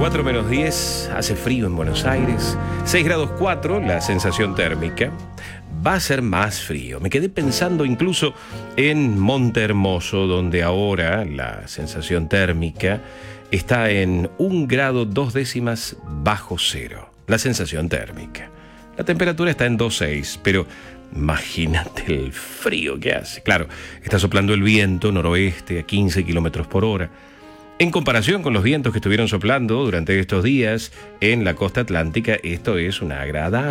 4 menos 10, hace frío en Buenos Aires. 6 grados 4, la sensación térmica. Va a ser más frío. Me quedé pensando incluso en Monte Hermoso, donde ahora la sensación térmica está en 1 grado 2 décimas bajo cero. La sensación térmica. La temperatura está en 2,6, pero imagínate el frío que hace. Claro, está soplando el viento noroeste a 15 kilómetros por hora. En comparación con los vientos que estuvieron soplando durante estos días en la costa atlántica, esto es una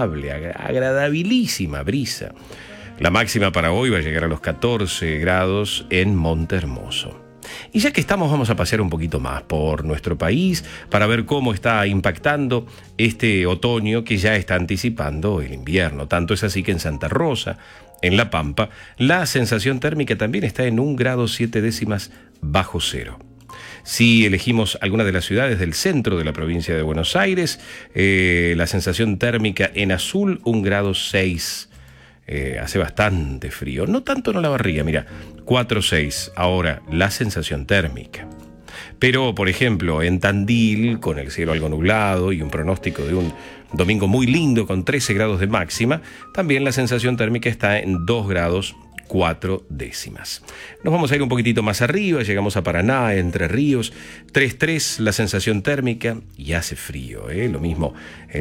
agradabilísima brisa. La máxima para hoy va a llegar a los 14 grados en Monte Hermoso. Y ya que estamos, vamos a pasear un poquito más por nuestro país para ver cómo está impactando este otoño que ya está anticipando el invierno. Tanto es así que en Santa Rosa, en La Pampa, la sensación térmica también está en 1 grado 7 décimas bajo cero. Si elegimos alguna de las ciudades del centro de la provincia de Buenos Aires, la sensación térmica en azul, 1 grado 6. Hace bastante frío. No tanto en Olavarría, mira, 4,6. Ahora, la sensación térmica. Pero, por ejemplo, en Tandil, con el cielo algo nublado y un pronóstico de un domingo muy lindo con 13 grados de máxima, también la sensación térmica está en 2 grados 4 décimas. Nos vamos a ir un poquitito más arriba, llegamos a Paraná, Entre Ríos, 3,3 la sensación térmica y hace frío, Lo mismo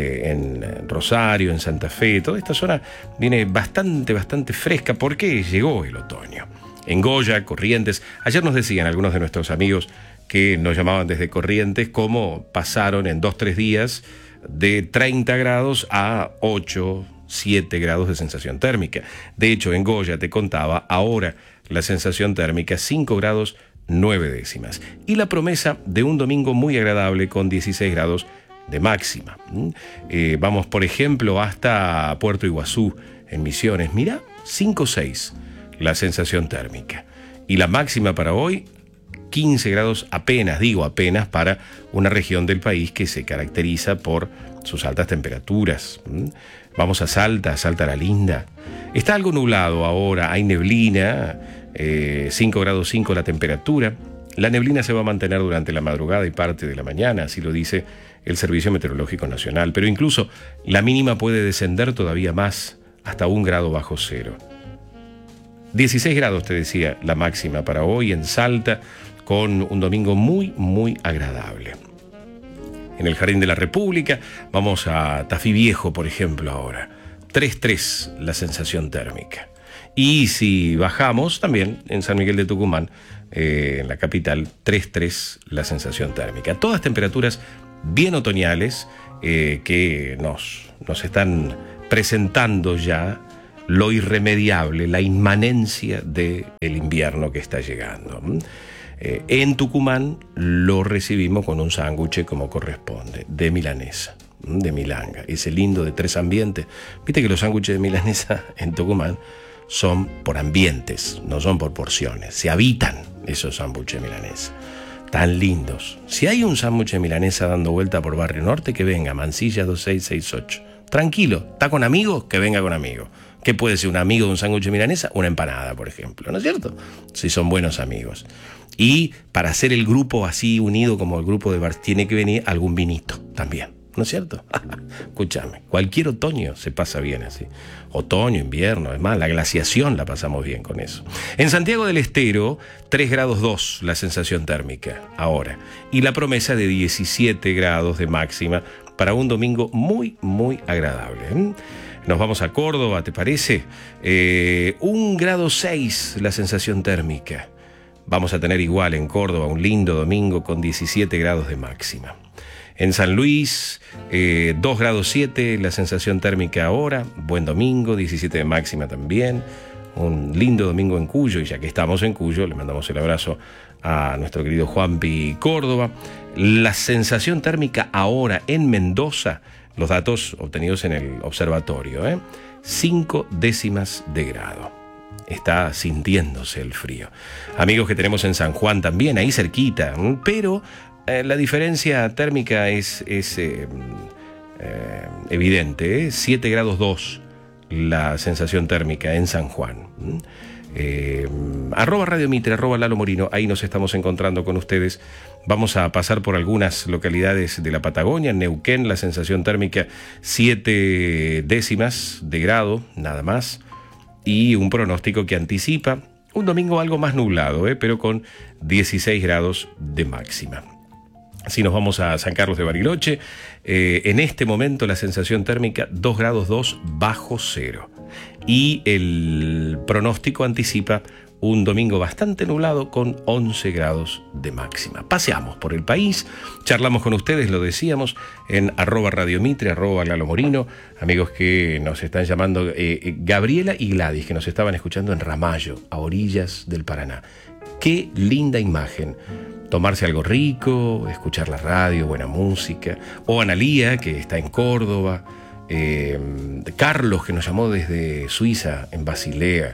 en Rosario, en Santa Fe, toda esta zona viene bastante fresca porque llegó el otoño. En Goya, Corrientes, ayer nos decían algunos de nuestros amigos que nos llamaban desde Corrientes cómo pasaron en 2-3 días de 30 grados a 8-7 grados de sensación térmica. De hecho, en Goya, te contaba, ahora la sensación térmica 5 grados 9 décimas. Y la promesa de un domingo muy agradable con 16 grados de máxima. Vamos, por ejemplo, hasta Puerto Iguazú, en Misiones. Mira, 5,6 la sensación térmica. Y la máxima para hoy, 15 grados apenas para una región del país que se caracteriza por sus altas temperaturas. Vamos a Salta la Linda. Está algo nublado ahora, hay neblina, 5 grados 5 la temperatura. La neblina se va a mantener durante la madrugada y parte de la mañana, así lo dice el Servicio Meteorológico Nacional. Pero incluso la mínima puede descender todavía más, hasta 1 grado bajo cero. 16 grados, te decía, la máxima para hoy en Salta, con un domingo muy agradable. En el Jardín de la República, vamos a Tafí Viejo, por ejemplo, ahora. 3,3 la sensación térmica. Y si bajamos, también en San Miguel de Tucumán, en la capital, 3,3 la sensación térmica. Todas temperaturas bien otoñales que nos están presentando ya lo irremediable, la inmanencia del invierno que está llegando. En Tucumán lo recibimos con un sándwich como corresponde, de milanesa, de milanga, ese lindo de 3 ambientes. Viste que los sándwiches de milanesa en Tucumán son por ambientes, no son por porciones, se habitan esos sándwiches de milanesa, tan lindos. Si hay un sándwich de milanesa dando vuelta por Barrio Norte, que venga, Mansilla 2668. Tranquilo, ¿está con amigos? Que venga con amigos. ¿Qué puede ser un amigo de un sándwich de milanesa? Una empanada, por ejemplo, ¿no es cierto? Si son buenos amigos. Y para hacer el grupo así unido como el grupo de Bar, tiene que venir algún vinito también, ¿no es cierto? Escúchame, cualquier otoño se pasa bien así. Otoño, invierno, es más, la glaciación la pasamos bien con eso. En Santiago del Estero, 3 grados 2 la sensación térmica ahora. Y la promesa de 17 grados de máxima para un domingo muy agradable. Nos vamos a Córdoba, ¿te parece? 1 grado 6 la sensación térmica. Vamos a tener igual en Córdoba un lindo domingo con 17 grados de máxima. En San Luis, 2 grados 7 la sensación térmica ahora. Buen domingo, 17 de máxima también. Un lindo domingo en Cuyo, y ya que estamos en Cuyo, le mandamos el abrazo a nuestro querido Juanpi Córdoba. La sensación térmica ahora en Mendoza, los datos obtenidos en el observatorio, 5 décimas de grado. Está sintiéndose el frío. Amigos que tenemos en San Juan también, ahí cerquita, pero la diferencia térmica es evidente, 7 grados 2 la sensación térmica en San Juan. Arroba Radio Mitre, arroba Lalo Morino, ahí nos estamos encontrando con ustedes. Vamos a pasar por algunas localidades de la Patagonia. En Neuquén, la sensación térmica 7 décimas de grado, nada más. Y un pronóstico que anticipa un domingo algo más nublado, pero con 16 grados de máxima. Si nos vamos a San Carlos de Bariloche, en este momento la sensación térmica 2 grados 2 bajo cero. Y el pronóstico anticipa un domingo bastante nublado con 11 grados de máxima. Paseamos por el país, charlamos con ustedes, lo decíamos, en arroba Radio Mitre, arroba Lalo Morino, amigos que nos están llamando, Gabriela y Gladys, que nos estaban escuchando en Ramallo, a orillas del Paraná. Qué linda imagen. Tomarse algo rico, escuchar la radio, buena música. O Analía, que está en Córdoba. Carlos, que nos llamó desde Suiza, en Basilea.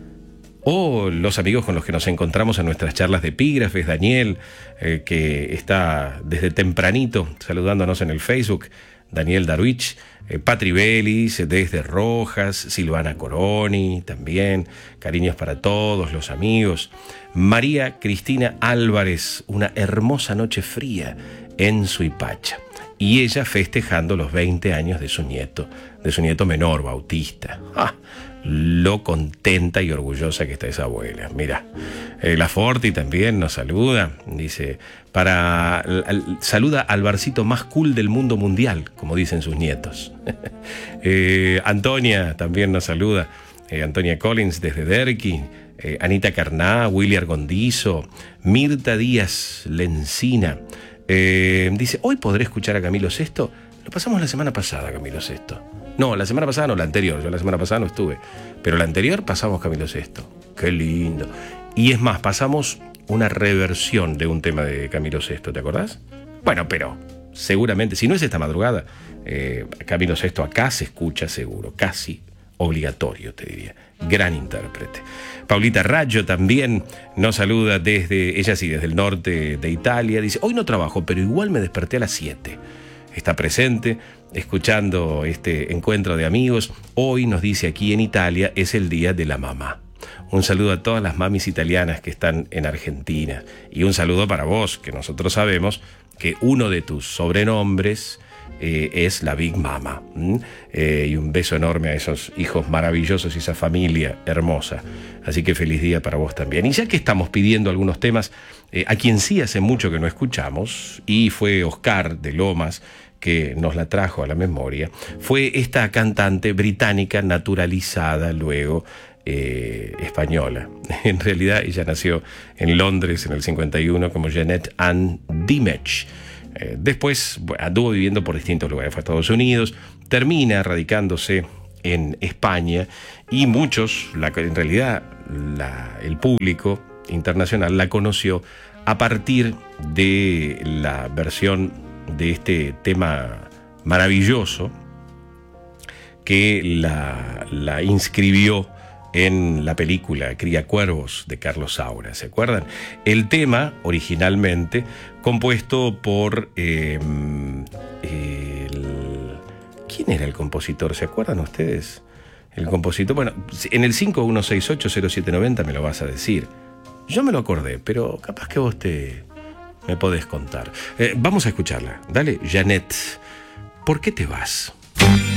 O los amigos con los que nos encontramos en nuestras charlas de epígrafes. Daniel, que está desde tempranito saludándonos en el Facebook. Daniel Darwich. Patri Belis, desde Rojas. Silvana Coroni, también. Cariños para todos los amigos. María Cristina Álvarez, una hermosa noche fría en Suipacha. Y ella festejando los 20 años de su nieto menor, Bautista. ¡Ah! Lo contenta y orgullosa que está esa abuela. Mira, la Forti también nos saluda. Dice, saluda al barcito más cool del mundo mundial, como dicen sus nietos. Antonia también nos saluda. Antonia Collins desde Derqui. Anita Carná, William Gondizo, Mirta Díaz Lencina. Dice, ¿hoy podré escuchar a Camilo Sesto? Lo pasamos la semana pasada, Camilo Sesto. No, la semana pasada no, la anterior. Yo la semana pasada no estuve. Pero la anterior pasamos Camilo Sesto. Qué lindo. Y es más, pasamos una reversión de un tema de Camilo Sesto, ¿te acordás? Bueno, pero seguramente, si no es esta madrugada, Camilo Sesto acá se escucha seguro, casi obligatorio, te diría. Gran intérprete. Paulita Raggio también nos saluda desde el norte de Italia. Dice, hoy no trabajo, pero igual me desperté a las 7. Está presente, escuchando este encuentro de amigos. Hoy nos dice aquí en Italia es el día de la mamá. Un saludo a todas las mamis italianas que están en Argentina. Y un saludo para vos, que nosotros sabemos que uno de tus sobrenombres es la Big Mama. Y un beso enorme a esos hijos maravillosos y esa familia hermosa. Así que feliz día para vos también. Y ya que estamos pidiendo algunos temas, a quien sí hace mucho que no escuchamos, y fue Oscar de Lomas que nos la trajo a la memoria, fue esta cantante británica naturalizada luego española. En realidad ella nació en Londres en el 51 como Jeanette Ann Dimech. Después anduvo viviendo por distintos lugares, fue a Estados Unidos, termina radicándose en España y muchos, en realidad el público internacional la conoció a partir de la versión de este tema maravilloso que la inscribió en la película Cría Cuervos de Carlos Saura, ¿se acuerdan? El tema, originalmente, compuesto por... ¿quién era el compositor? ¿Se acuerdan ustedes? El compositor, bueno, en el 51680790 me lo vas a decir. Yo me lo acordé, pero capaz que vos me podés contar. Vamos a escucharla. Dale, Jeanette, ¿por qué te vas?